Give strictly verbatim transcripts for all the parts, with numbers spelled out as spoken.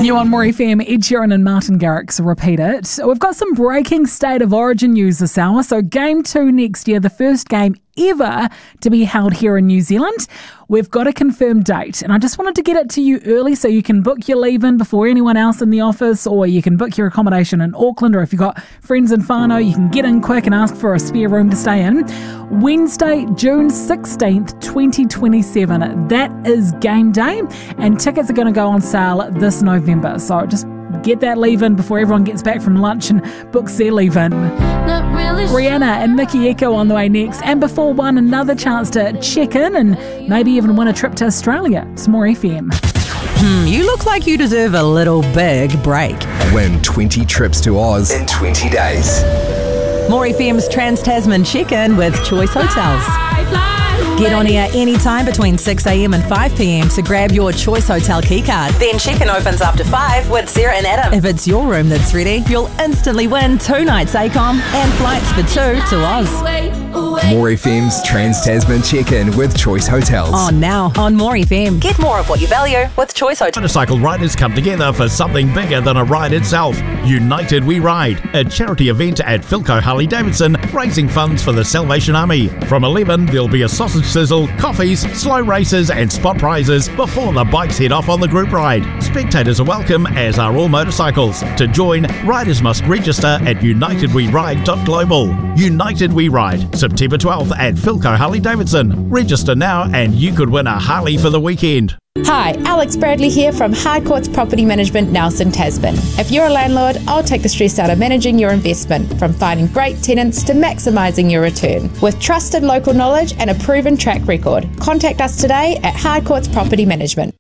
New on More F M, Ed Sheeran and Martin Garrix repeat it. We've got some breaking State of Origin news this hour. So game two next year, the first game ever to be held here in New Zealand. We've got a confirmed date, and I just wanted to get it to you early so you can book your leave in before anyone else in the office, or you can book your accommodation in Auckland, or if you've got friends in whānau, you can get in quick and ask for a spare room to stay in. Wednesday, June sixteenth, twenty twenty-seven. That is game day, and tickets are going to go on sale this November. So just get that leave in before everyone gets back from lunch and books their leave in. Really Rihanna and Nikki Echo on the way next. And before one, another chance to check in and maybe even win a trip to Australia. It's More F M. Hmm, you look like you deserve a little big break. Win twenty trips to Oz in twenty days. More F M's Trans-Tasman check-in with Choice Hotels. Get on air anytime between six a.m. and five p.m. to grab your Choice Hotel keycard. Then check-in opens after five with Sarah and Adam. If it's your room that's ready, you'll instantly win two nights A COM and flights for two to Oz. More F M's Trans-Tasman check-in with Choice Hotels. On now on More F M. Get more of what you value with Choice Hotels. Motorcycle riders come together for something bigger than a ride itself. United We Ride, a charity event at Philco Harley Davidson, raising funds for the Salvation Army. From eleven, there'll be a sausage sizzle, coffees, slow races and spot prizes before the bikes head off on the group ride. Spectators are welcome, as are all motorcycles. To join, riders must register at united we ride dot global. United We Ride, September twelfth at Philco Harley Davidson. Register now and you could win a Harley for the weekend. Hi, Alex Bradley here from Hardcourts Property Management, Nelson Tasman. If you're a landlord, I'll take the stress out of managing your investment, from finding great tenants to maximising your return. With trusted local knowledge and a proven track record, contact us today at Hardcourts Property Management.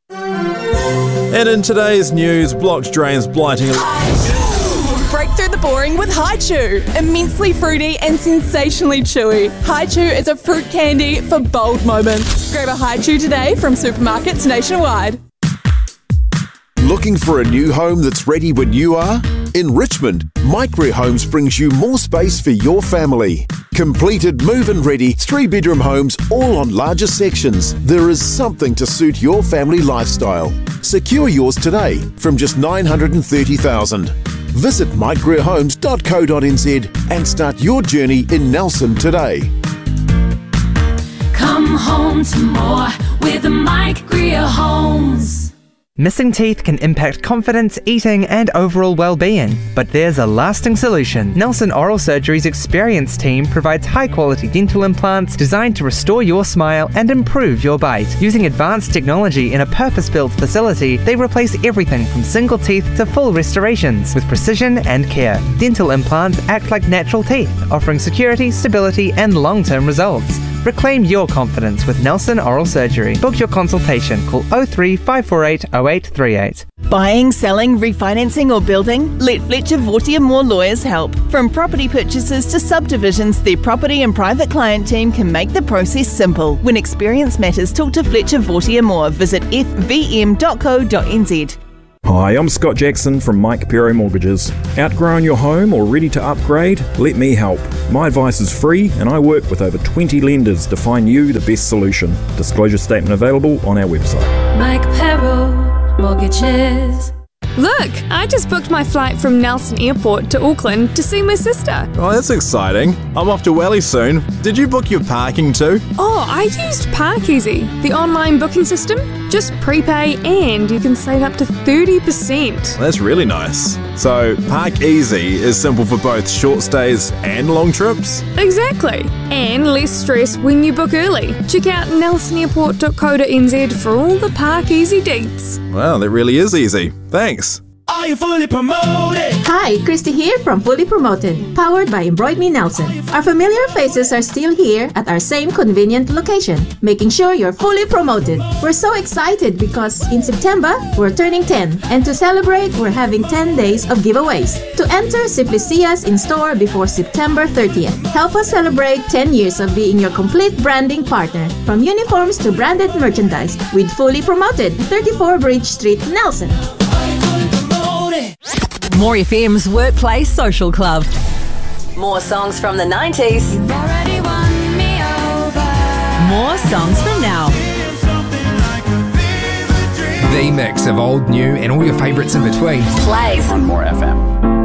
And in today's news, blocked drains blighting... Break through the boring with Hi-Chew. Immensely fruity and sensationally chewy. Hi-Chew is a fruit candy for bold moments. Grab a Hi-Chew today from supermarkets nationwide. Looking for a new home that's ready when you are? In Richmond, Micrare Homes brings you more space for your family. Completed move-in ready three-bedroom homes, all on larger sections. There is something to suit your family lifestyle. Secure yours today from just nine hundred thirty thousand dollars. Visit micrare homes dot co dot n z and start your journey in Nelson today. Come home to more with Micrare Homes. Missing teeth can impact confidence, eating and overall well-being, but there's a lasting solution. Nelson Oral Surgery's experienced team provides high-quality dental implants designed to restore your smile and improve your bite. Using advanced technology in a purpose-built facility, they replace everything from single teeth to full restorations with precision and care. Dental implants act like natural teeth, offering security, stability and long-term results. Reclaim your confidence with Nelson Oral Surgery. Book your consultation. Call oh three five four eight oh eight three eight. Buying, selling, refinancing or building? Let Fletcher Vortier Moore Lawyers help. From property purchases to subdivisions, their property and private client team can make the process simple. When experience matters, talk to Fletcher Vortier Moore. Visit f v m dot co dot n z. Hi, I'm Scott Jackson from Mike Pero Mortgages. Outgrown your home or ready to upgrade? Let me help. My advice is free and I work with over twenty lenders to find you the best solution. Disclosure statement available on our website. Mike Pero Mortgages. Look, I just booked my flight from Nelson Airport to Auckland to see my sister. Oh, that's exciting. I'm off to Welly soon. Did you book your parking too? Oh, I used Parkeasy, the online booking system. Just prepay and you can save up to thirty percent. That's really nice. So, Parkeasy is simple for both short stays and long trips? Exactly. And less stress when you book early. Check out nelson airport dot co dot n z for all the Parkeasy deets. Wow, that really is easy. Thanks. Are you fully promoted? Hi, Christy here from Fully Promoted, powered by Embroid Me Nelson. Our familiar faces are still here at our same convenient location, making sure you're fully promoted. We're so excited because in September, we're turning ten, and to celebrate, we're having ten days of giveaways. To enter, simply see us in store before September thirtieth. Help us celebrate ten years of being your complete branding partner, from uniforms to branded merchandise, with Fully Promoted, thirty-four Bridge Street, Nelson. More F M's Workplace Social Club. More songs from the nineties. You've already won me over. More songs from now. The mix of old, new, and all your favourites in between. Plays on More F M.